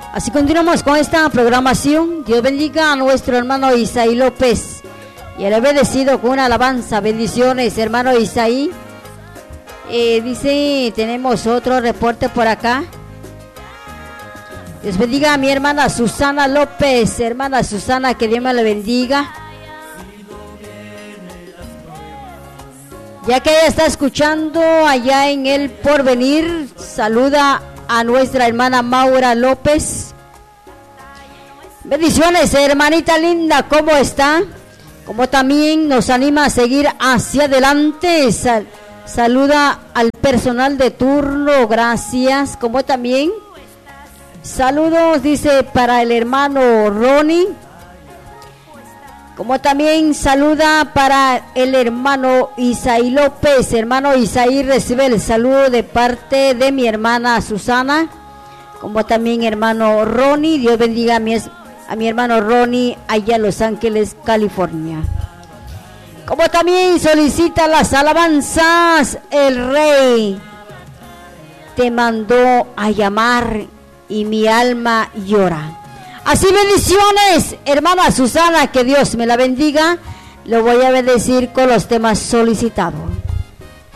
Así continuamos con esta programación. Dios bendiga a nuestro hermano Isaí López y el bendecido con una alabanza. Bendiciones, hermano Isaí. Dice, tenemos otro reporte por acá. Dios bendiga a mi hermana Susana López. Hermana Susana, que Dios me la bendiga. Ya que ella está escuchando allá en El Porvenir, saluda a nuestra hermana Maura López. Bendiciones, hermanita linda, ¿cómo está? Como también nos anima a seguir hacia adelante. Saluda al personal de turno, gracias. Como también saludos, dice, para el hermano Ronnie. Como también saluda para el hermano Isaí López. Hermano Isaí recibe el saludo de parte de mi hermana Susana. Como también hermano Ronnie. Dios bendiga a mi hermano Ronnie allá en Los Ángeles, California. Como también solicita las alabanzas, el Rey te mandó a llamar y mi alma llora. Así, bendiciones, hermana Susana, que Dios me la bendiga. Lo voy a bendecir con los temas solicitados.